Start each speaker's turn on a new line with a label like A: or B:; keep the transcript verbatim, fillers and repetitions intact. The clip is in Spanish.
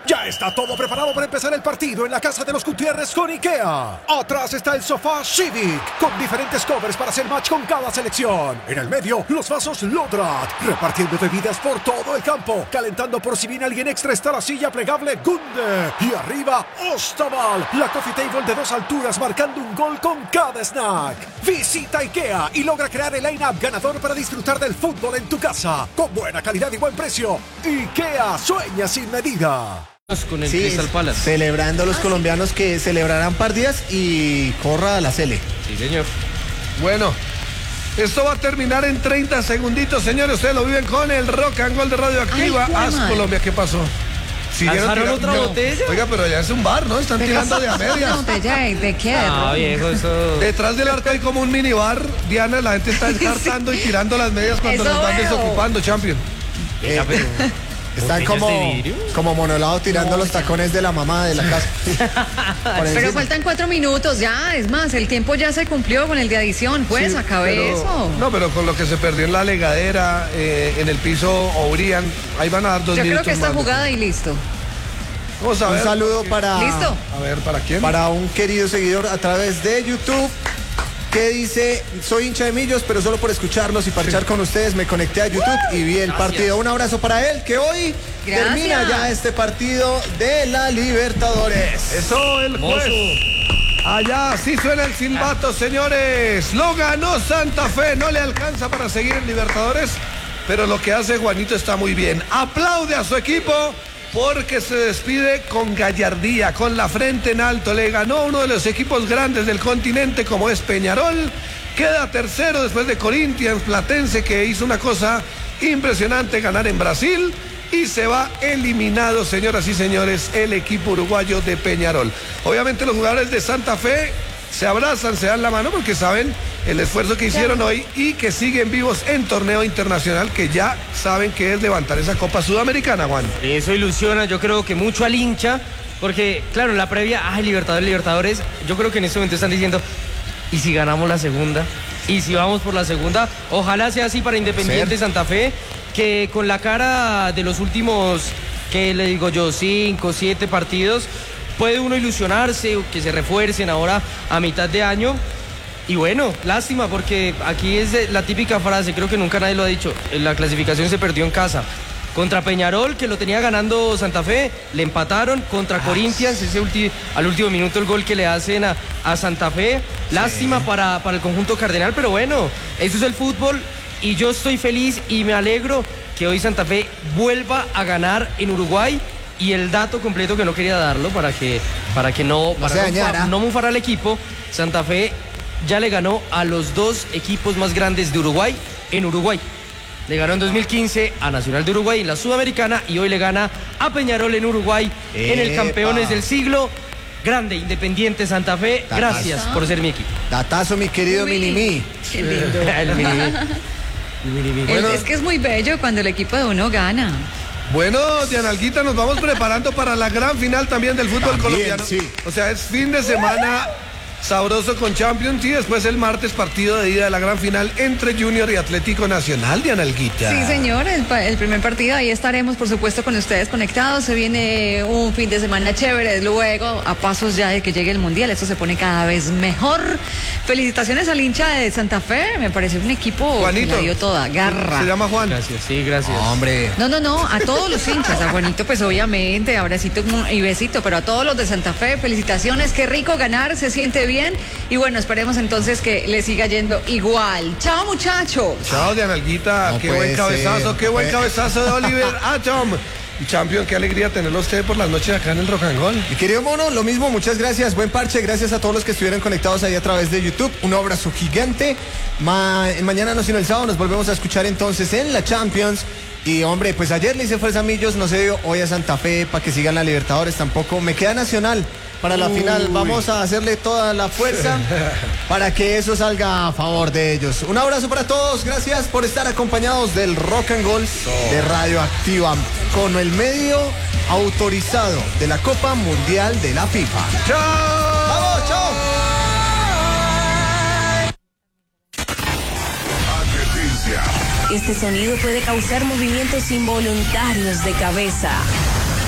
A: Ya está todo preparado para empezar el partido en la casa de los Gutiérrez con IKEA. Atrás está el sofá Civic, con diferentes covers para hacer match con cada selección. En el medio, los vasos Lodrat, repartiendo bebidas por todo el campo. Calentando por si viene alguien extra está la silla plegable Gunde. Y arriba, Ostaval, la coffee table de dos alturas marcando un gol con cada snack. Visita IKEA y logra crear el line-up ganador para disfrutar del fútbol en tu casa. Con buena calidad y buen precio. IKEA, sueña sin medida.
B: Con el
C: sí,
B: Crystal Palace.
C: Celebrando los colombianos que celebrarán par días y corra a la Cele.
B: Sí, señor.
D: Bueno, esto va a terminar en treinta segunditos, señores. Ustedes lo viven con el Rock and Roll de Radioactiva.
E: Ay,
D: Haz Colombia, ¿qué pasó?
B: ¿Lanzaron otra
D: no.
B: botella?
D: Oiga, pero ya es un bar, ¿no? Están tirando de a medias.
E: ¿Una botella de, de qué?
B: Ah, viejo, eso...
D: Detrás del arco hay como un minibar. Diana, la gente está descartando y tirando las medias cuando
E: Eso
D: los van
E: veo.
D: desocupando, champion.
C: Eh, Están como, como monolado tirando no, los tacones de la mamá de la casa.
E: Pero faltan cuatro minutos ya, es más, el tiempo ya se cumplió con el de adición, pues sí, acabe
D: pero,
E: eso.
D: No, pero con lo que se perdió en la legadera, eh, en el piso Obrian, ahí van a dar dos
E: Yo
D: minutos.
E: Yo creo que está
D: más.
E: jugada y listo.
D: Vamos a ver.
C: Un saludo para...
E: ¿Listo?
D: A ver, ¿para quién?
C: Para un querido seguidor a través de YouTube que dice, soy hincha de Millos, pero solo por escucharlos y parchar sí. con ustedes me conecté a YouTube y vi el Gracias. partido. Un abrazo para él, que hoy Gracias. termina ya este partido de la Libertadores.
D: Eso, el juez. Allá sí suena el silbato, señores. Lo ganó Santa Fe, no le alcanza para seguir en Libertadores, pero lo que hace Juanito está muy bien. Aplaude a su equipo porque se despide con gallardía, con la frente en alto. Le ganó uno de los equipos grandes del continente como es Peñarol. Queda tercero después de Corinthians, Platense, que hizo una cosa impresionante, ganar en Brasil. Y se va eliminado, señoras y señores, el equipo uruguayo de Peñarol. Obviamente los jugadores de Santa Fe se abrazan, se dan la mano porque saben el esfuerzo que hicieron hoy y que siguen vivos en torneo internacional, que ya saben que es levantar esa Copa Sudamericana, Juan.
B: Eso ilusiona, yo creo que mucho al hincha, porque claro, en la previa, ay, Libertadores, Libertadores, yo creo que en este momento están diciendo, ¿y si ganamos la segunda? ¿Y si vamos por la segunda? Ojalá sea así para Independiente Santa Fe, que con la cara de los últimos, que le digo yo, cinco, siete partidos, puede uno ilusionarse, que se refuercen ahora a mitad de año. Y bueno, lástima, porque aquí es la típica frase, creo que nunca nadie lo ha dicho, la clasificación se perdió en casa. Contra Peñarol, que lo tenía ganando Santa Fe, le empataron. Contra Corinthians, ese ulti, al último minuto el gol que le hacen a, a Santa Fe. Lástima sí. para, para el conjunto cardenal, pero bueno, eso es el fútbol y yo estoy feliz y me alegro que hoy Santa Fe vuelva a ganar en Uruguay. Y el dato completo que no quería darlo para que, para que no, para
C: no,
B: no, fa, no mufar al equipo, Santa Fe ya le ganó a los dos equipos más grandes de Uruguay en Uruguay. Le ganó en dos mil quince a Nacional de Uruguay en la Sudamericana y hoy le gana a Peñarol en Uruguay Epa. en el Campeones del Siglo. Grande, Independiente Santa Fe, Datazo. Gracias por ser mi equipo.
C: Datazo, mi querido Minimi.
E: Qué lindo.
B: el Minimi.
E: El Minimi. Bueno. Es que es muy bello cuando el equipo de uno gana.
D: Bueno, Dianalguita, nos vamos preparando para la gran final también del fútbol también, colombiano.
C: Sí.
D: O sea, es fin de semana sabroso con Champions y después el martes partido de ida de la gran final entre Junior y Atlético Nacional, Dianalguita.
E: Sí, señor, el, el primer partido, ahí estaremos por supuesto con ustedes conectados. Se viene un fin de semana chévere, luego a pasos ya de que llegue el Mundial, esto se pone cada vez mejor. Felicitaciones al hincha de Santa Fe, me parece un equipo
D: Juanito,
E: que la dio toda, garra.
D: Se llama Juan.
B: Gracias, sí, gracias.
C: Hombre.
E: No, no, no, a todos los hinchas, a Juanito pues obviamente, abracito y besito, pero a todos los de Santa Fe, felicitaciones, qué rico ganar, se siente bien. Y bueno, esperemos entonces que le siga yendo igual. Chao, muchachos.
D: Chao, Dianalguita. No qué buen cabezazo, ser. qué buen cabezazo de Oliver Atom. Champion, qué alegría tenerlo usted por las noches acá en el Rock and Roll.
C: Mi querido mono, lo mismo, muchas gracias, buen parche, gracias a todos los que estuvieron conectados ahí a través de YouTube. Un abrazo gigante. Ma mañana no sino el sábado nos volvemos a escuchar entonces en la Champions. Y hombre, pues ayer le hice fuerza a Millos, no se dio hoy a Santa Fe para que sigan la Libertadores tampoco. Me queda Nacional para la Uy. final. Vamos a hacerle toda la fuerza para que eso salga a favor de ellos. Un abrazo para todos, gracias por estar acompañados del Rock and Roll de Radioactiva con el medio autorizado de la Copa Mundial de la FIFA.
D: ¡Chao!
C: ¡Vamos, chao!
F: Este sonido puede causar movimientos involuntarios de cabeza,